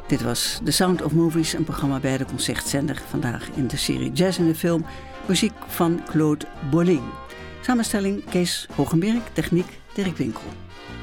Dit was The Sound of Movies, een programma bij de Concertzender. Vandaag in de serie Jazz in de Film. Muziek van Claude Bolling. Samenstelling Kees Hogenberg, techniek Dirk Winkel.